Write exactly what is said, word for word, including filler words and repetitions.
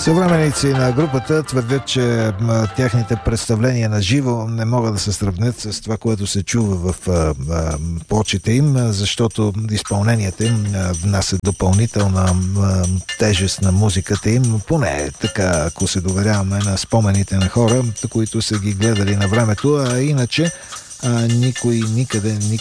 Съвременници на групата твърдят, че тяхните представления на живо не могат да се сравнят с това, което се чува в а, а, плочите им, защото изпълненията им внасят допълнителна а, тежест на музиката им, поне така, ако се доверяваме на спомените на хора, които са ги гледали на времето, а иначе а, никой никъде, никой